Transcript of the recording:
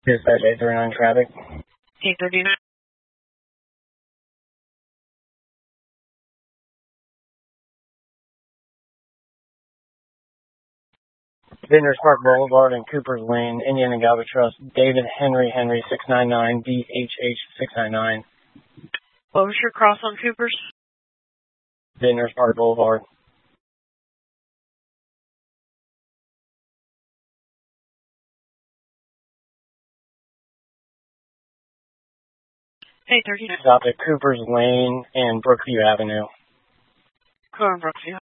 Dispatch 839 traffic. 839. Vintners Park Boulevard and Cooper's Lane, Indiana Galva Trust, David Henry 699, BHH 699. What was your cross on Cooper's? Vintners Park Boulevard. Hey, 39. Stopped at Cooper's Lane and Brookview Avenue. Go on, Brookview.